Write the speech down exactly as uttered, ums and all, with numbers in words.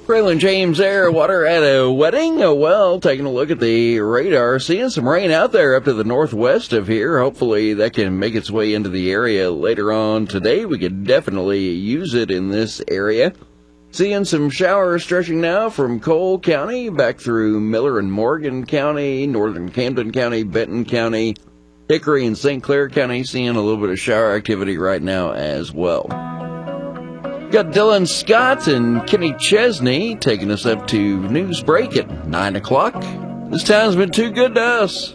Braylon James there, water at a wedding. Oh, well, taking a look at the radar, seeing some rain out there up to the northwest of here. Hopefully that can make its way into the area later on today. We could definitely use it in this area. Seeing some showers stretching now from Cole County back through Miller and Morgan County, northern Camden County, Benton County, Hickory and Saint Clair County. Seeing a little bit of shower activity right now as well. Got Dylan Scott and Kenny Chesney taking us up to news break at nine o'clock. This time's been too good to us.